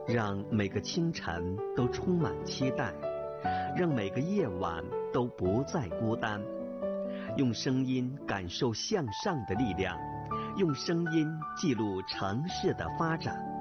让每个清晨都充满期待，让每个夜晚都不再孤单。用声音感受向上的力量，用声音记录城市的发展。